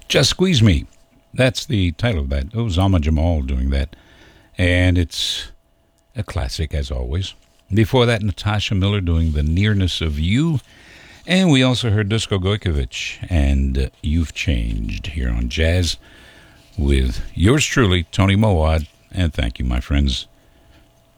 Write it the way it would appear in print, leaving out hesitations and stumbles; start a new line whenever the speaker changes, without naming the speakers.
Just Squeeze Me. That's the title of that. Oh, Zalma Jamal doing that. And it's a classic, as always. Before that, Natasha Miller doing The Nearness of You. And we also heard Dusko Gojkovic and You've Changed here on Jazz with yours truly, Tony Mowat. And thank you, my friends,